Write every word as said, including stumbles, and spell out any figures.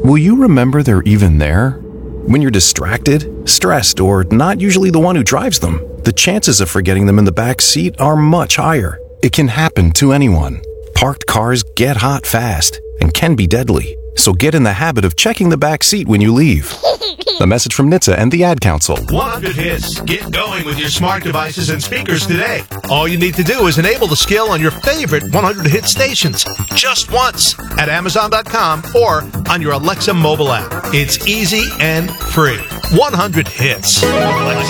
will you remember they're even there? When you're distracted, stressed, or not usually the one who drives them, the chances of forgetting them in the back seat are much higher. It can happen to anyone. Parked cars get hot fast and can be deadly, so get in the habit of checking the back seat when you leave. A message from N H T S A and the Ad Council. one hundred hits. Get going with your smart devices and speakers today. All you need to do is enable the skill on your favorite one hundred hit stations just once at Amazon dot com or on your Alexa mobile app. It's easy and free. one hundred hits.